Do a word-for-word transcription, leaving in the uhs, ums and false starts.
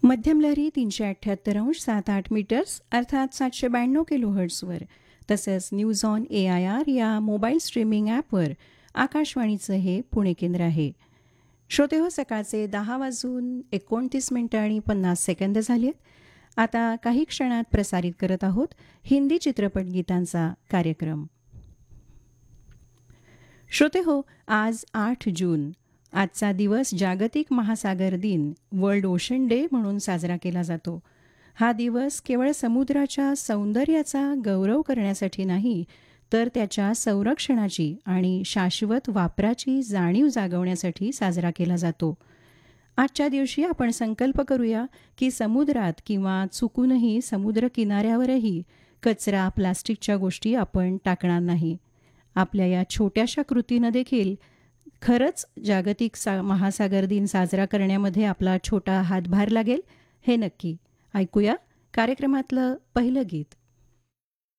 मध्यम लहरी तीनशे अठ्ठ्याहत्तर अंश सात आठ मीटर्स अर्थात सातशे ब्याण्णव किलो हर्ट्सवर तसंच news on A I R या मोबाईल स्ट्रीमिंग ॲपवर आकाशवाणीचं हे पुणे केंद्र आहे. श्रोते हो, सकाळचे दहा वाजून एकोणतीस मिनिटं आणि पन्नास सेकंद झाली आहेत. आता काही क्षणात प्रसारित करत आहोत हिंदी चित्रपट गीतांचा कार्यक्रम. श्रोते हो, आज आठ जून. आजचा दिवस जागतिक महासागर दिन वर्ल्ड ओशन डे म्हणून साजरा केला जातो. हा दिवस केवळ समुद्राच्या सौंदर्याचा गौरव करण्यासाठी नाही, तर त्याच्या संरक्षणाची आणि शाश्वत वापराची जाणीव जागवण्यासाठी साजरा केला जातो. आजच्या दिवशी आपण संकल्प करूया की समुद्रात किंवा चुकूनही समुद्र किनाऱ्यावरही कचरा, प्लास्टिकच्या गोष्टी आपण टाकणार नाही. आपल्या या छोट्याशा कृतीनं देखील खरंच जागतिक सा महासागर दिन साजरा करण्यामध्ये आपला छोटा हातभार लागेल, हे नक्की. ऐकूया कार्यक्रमातलं पहिलं गीत.